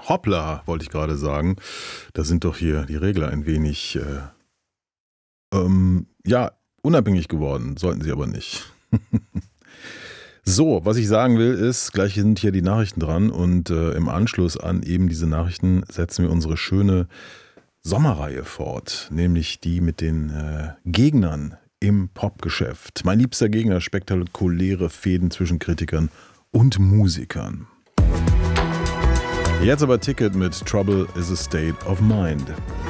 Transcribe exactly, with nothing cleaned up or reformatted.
Hoppla, wollte ich gerade sagen. Da sind doch hier die Regler ein wenig, äh, ähm, ja, unabhängig geworden. Sollten sie aber nicht. So, was ich sagen will ist, gleich sind hier die Nachrichten dran und äh, im Anschluss an eben diese Nachrichten setzen wir unsere schöne Sommerreihe fort, nämlich die mit den äh, Gegnern im Popgeschäft. Mein liebster Gegner, spektakuläre Fehden zwischen Kritikern und Musikern. Jetzt aber Ticket mit Trouble is a State of Mind.